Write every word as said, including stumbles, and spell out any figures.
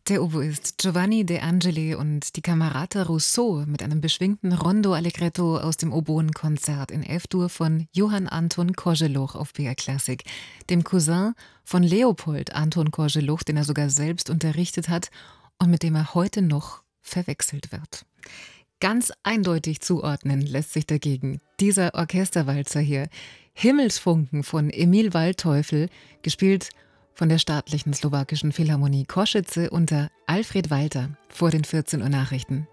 Der Oboist Giovanni De Angeli und die Camerata Rousseau mit einem beschwingten Rondo Allegretto aus dem Oboenkonzert in F-Dur von Johann Anton Koželuch auf B R Klassik, dem Cousin von Leopold Anton Koželuch, den er sogar selbst unterrichtet hat und mit dem er heute noch verwechselt wird. Ganz eindeutig zuordnen lässt sich dagegen dieser Orchesterwalzer hier, Himmelsfunken von Emil Waldteufel, gespielt von der staatlichen slowakischen Philharmonie Košice unter Alfred Walter vor den vierzehn Uhr Nachrichten.